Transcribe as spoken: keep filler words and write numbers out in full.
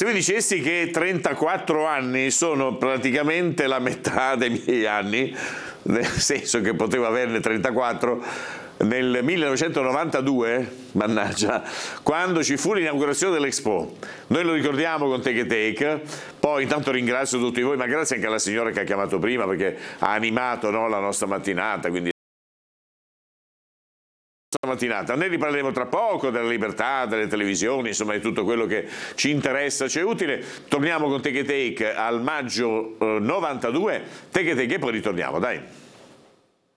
Se vi dicessi che trentaquattro anni sono praticamente la metà dei miei anni, nel senso che potevo averne trentaquattro, nel millenovecentonovantadue, mannaggia, quando ci fu l'inaugurazione dell'Expo, noi lo ricordiamo con Take a Take. Poi intanto ringrazio tutti voi, ma grazie anche alla signora che ha chiamato prima, perché ha animato, no, la nostra mattinata, quindi mattinata. Ne riparleremo tra poco, della libertà, delle televisioni, insomma di tutto quello che ci interessa, ci è utile. Torniamo con Take a Take al maggio eh, novantadue, Take a Take e poi ritorniamo, dai.